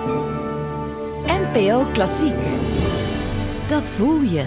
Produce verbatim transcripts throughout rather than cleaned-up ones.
N P O Klassiek. Dat voel je.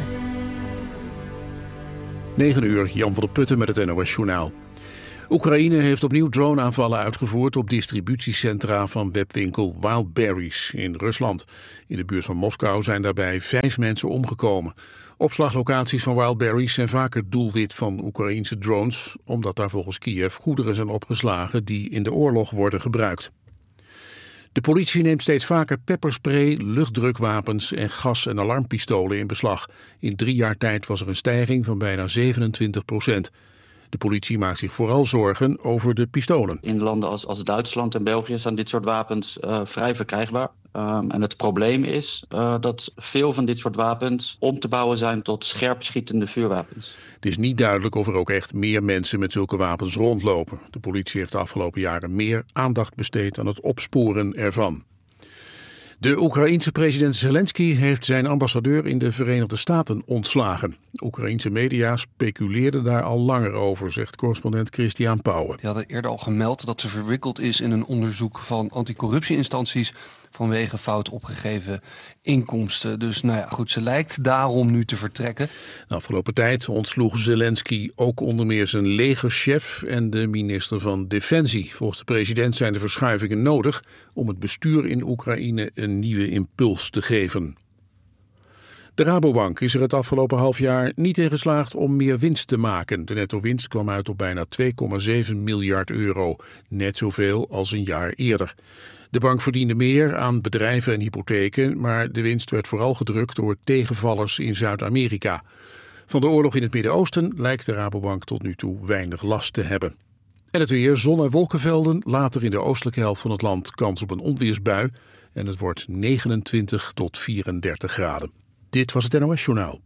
negen uur, Jan van der Putten met het N O S-journaal. Oekraïne heeft opnieuw droneaanvallen uitgevoerd op distributiecentra van webwinkel Wildberries in Rusland. In de buurt van Moskou zijn daarbij vijf mensen omgekomen. Opslaglocaties van Wildberries zijn vaker doelwit van Oekraïnse drones, omdat daar volgens Kiev goederen zijn opgeslagen die in de oorlog worden gebruikt. De politie neemt steeds vaker pepperspray, luchtdrukwapens en gas- en alarmpistolen in beslag. In drie jaar tijd was er een stijging van bijna zevenentwintig procent. De politie maakt zich vooral zorgen over de pistolen. In landen als, als Duitsland en België zijn dit soort wapens uh, vrij verkrijgbaar. Um, en het probleem is uh, dat veel van dit soort wapens om te bouwen zijn tot scherpschietende vuurwapens. Het is niet duidelijk of er ook echt meer mensen met zulke wapens rondlopen. De politie heeft de afgelopen jaren meer aandacht besteed aan het opsporen ervan. De Oekraïense president Zelensky heeft zijn ambassadeur in de Verenigde Staten ontslagen. Oekraïense media speculeerden daar al langer over, zegt correspondent Christian Pauwen. Die hadden eerder al gemeld dat ze verwikkeld is in een onderzoek van anticorruptieinstanties vanwege fout opgegeven inkomsten. Dus nou ja, goed, ze lijkt daarom nu te vertrekken. De afgelopen tijd ontsloeg Zelensky ook onder meer zijn legerchef en de minister van Defensie. Volgens de president zijn de verschuivingen nodig om het bestuur in Oekraïne een nieuwe impuls te geven. De Rabobank is er het afgelopen half jaar niet in geslaagd om meer winst te maken. De netto-winst kwam uit op bijna twee komma zeven miljard euro, net zoveel als een jaar eerder. De bank verdiende meer aan bedrijven en hypotheken, maar de winst werd vooral gedrukt door tegenvallers in Zuid-Amerika. Van de oorlog in het Midden-Oosten lijkt de Rabobank tot nu toe weinig last te hebben. En het weer, zon- en wolkenvelden, later in de oostelijke helft van het land kans op een onweersbui en het wordt negenentwintig tot vierendertig graden. Dit was het N O S-journaal.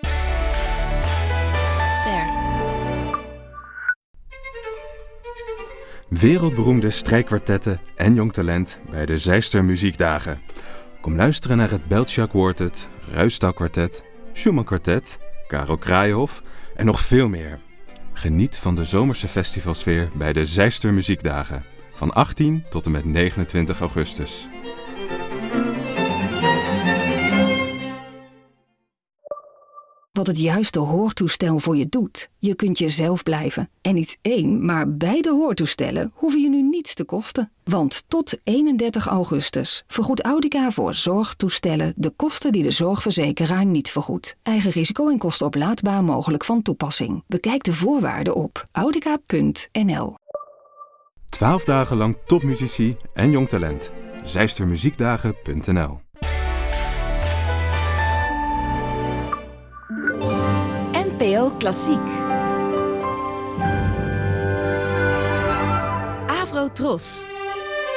Ster. Wereldberoemde strijkkwartetten en jong talent bij de Zijster Muziekdagen. Kom luisteren naar het Beltschak Quartet, Ruisdael Kwartet, Schumann Kwartet, Karel Kraaienhof en nog veel meer. Geniet van de zomerse festivalsfeer bij de Zijster Muziekdagen. Van achttien tot en met negenentwintig augustus. Wat het juiste hoortoestel voor je doet. Je kunt jezelf blijven. En niet één, maar beide hoortoestellen hoeven je nu niets te kosten. Want tot eenendertig augustus vergoedt Audica voor zorgtoestellen de kosten die de zorgverzekeraar niet vergoedt. Eigen risico en kosten oplaadbaar mogelijk van toepassing. Bekijk de voorwaarden op audica punt n l. Twaalf dagen lang topmuzici en jong talent. zijstermuziekdagen punt n l. N P O Klassiek. Avro Tros.